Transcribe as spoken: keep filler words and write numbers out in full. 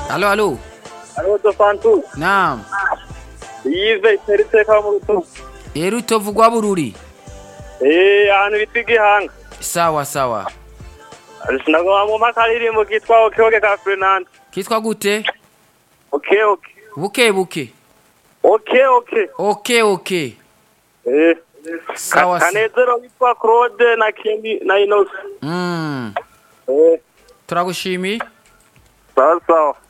Allo, allo. Allo Dofantu. Naam. Yive teretse ka mu rutu. Ero tovugwa bururi. Eh, ahantu bita igihanga. Sawa sawa. Sinago mu makaririmbo kitwa okeoke ka Fernand. Kitwa gute? Okay, okay. Buke buke. Okay, okay. Okay, okay. Eh. Sawa. Kanezero witwa Claude na Kendi na Inos. Mm. Eh. Turagushimiye. Sawa sawa.